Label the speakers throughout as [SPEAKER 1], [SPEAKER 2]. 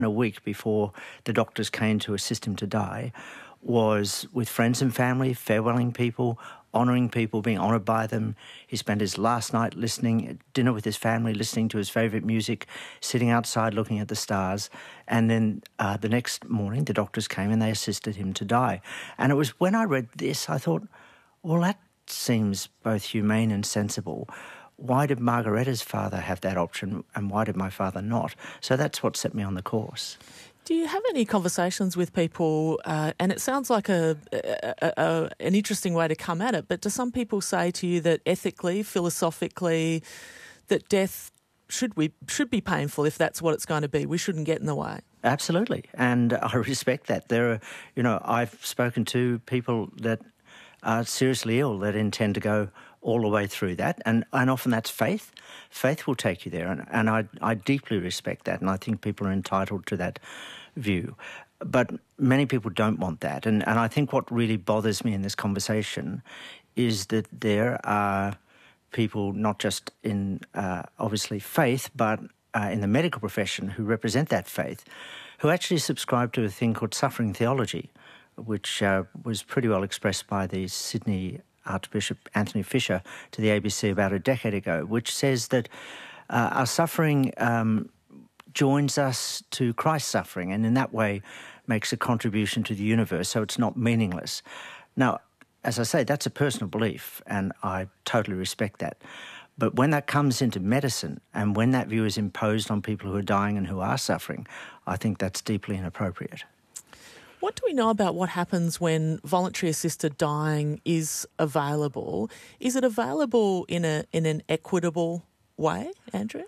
[SPEAKER 1] a week before the doctors came to assist him to die was with friends and family, farewelling people, honouring people, being honoured by them. He spent his last night dinner with his family, listening to his favourite music, sitting outside looking at the stars. And then the next morning, the doctors came and they assisted him to die. And it was when I read this, I thought, well, that seems both humane and sensible. Why did Margaretta's father have that option and why did my father not? So that's what set me on the course.
[SPEAKER 2] Do you have any conversations with people, and it sounds like an interesting way to come at it, but do some people say to you that ethically, philosophically, that death should be painful if that's what it's going to be? We shouldn't get in the way.
[SPEAKER 1] Absolutely, and I respect that. I've spoken to people that are seriously ill that intend to go all the way through that, and often that's faith. Faith will take you there, and I deeply respect that, and I think people are entitled to that view. But many people don't want that, and I think what really bothers me in this conversation is that there are people, not just in obviously faith, but in the medical profession who represent that faith, who actually subscribe to a thing called suffering theology, which was pretty well expressed by the Sydney Archbishop Anthony Fisher to the ABC about a decade ago, which says that our suffering joins us to Christ's suffering and in that way makes a contribution to the universe, so it's not meaningless. Now, as I say, that's a personal belief and I totally respect that. But when that comes into medicine and when that view is imposed on people who are dying and who are suffering, I think that's deeply inappropriate.
[SPEAKER 2] What do we know about what happens when voluntary assisted dying is available? Is it available in an equitable way, Andrew?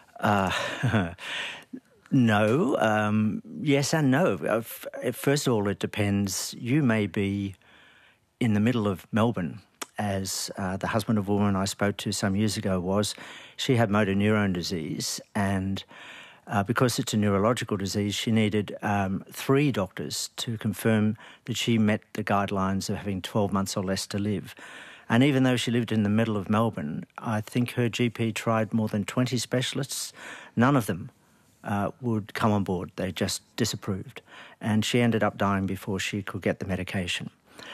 [SPEAKER 1] No. Yes and no. First of all, it depends. You may be in the middle of Melbourne, as the husband of a woman I spoke to some years ago was. She had motor neurone disease and because it's a neurological disease, she needed 3 doctors to confirm that she met the guidelines of having 12 months or less to live. And even though she lived in the middle of Melbourne, I think her GP tried more than 20 specialists. None of them would come on board. They just disapproved. And she ended up dying before she could get the medication.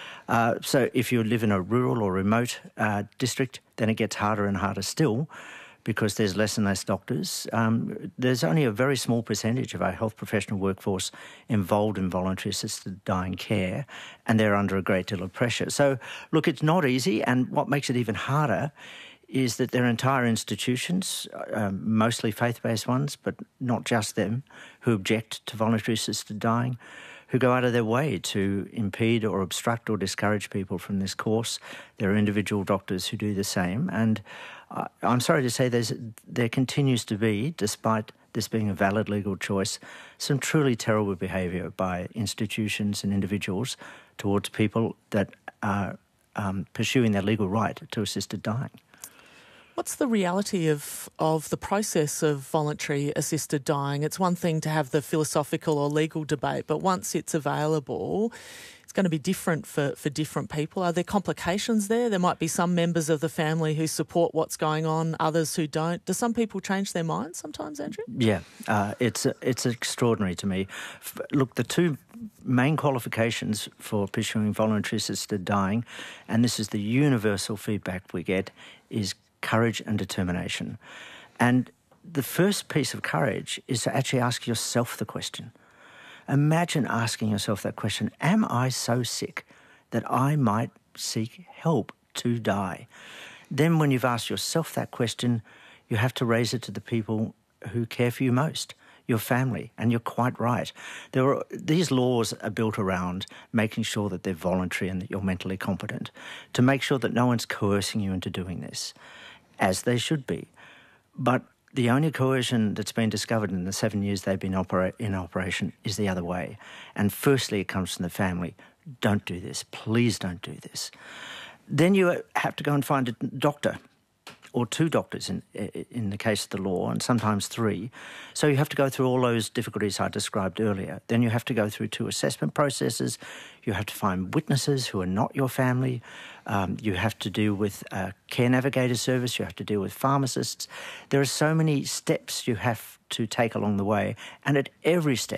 [SPEAKER 1] So if you live in a rural or remote district, then it gets harder and harder still, because there's less and less doctors. There's only a very small percentage of our health professional workforce involved in voluntary assisted dying care, and they're under a great deal of pressure. So, look, it's not easy, and what makes it even harder is that there are entire institutions, mostly faith-based ones, but not just them, who object to voluntary assisted dying, who go out of their way to impede or obstruct or discourage people from this course. There are individual doctors who do the same. And I'm sorry to say there continues to be, despite this being a valid legal choice, some truly terrible behaviour by institutions and individuals towards people that are pursuing their legal right to assisted dying.
[SPEAKER 2] What's the reality of the process of voluntary assisted dying? It's one thing to have the philosophical or legal debate, but once it's available, it's going to be different for different people. Are there complications there? There might be some members of the family who support what's going on, others who don't. Do some people change their minds sometimes, Andrew?
[SPEAKER 1] Yeah, it's extraordinary to me. Look, the 2 main qualifications for pursuing voluntary assisted dying, and this is the universal feedback we get, is courage and determination. And the first piece of courage is to actually ask yourself the question. Imagine asking yourself that question, am I so sick that I might seek help to die? Then when you've asked yourself that question, you have to raise it to the people who care for you most, your family, and you're quite right. These laws are built around making sure that they're voluntary and that you're mentally competent, to make sure that no one's coercing you into doing this, as they should be. But the only coercion that's been discovered in the 7 years they've been in operation is the other way. And firstly, it comes from the family. Don't do this. Please don't do this. Then you have to go and find a doctor or 2 doctors in the case of the law, and sometimes 3. So you have to go through all those difficulties I described earlier. Then you have to go through 2 assessment processes. You have to find witnesses who are not your family. You have to deal with a care navigator service. You have to deal with pharmacists. There are so many steps you have to take along the way, and at every step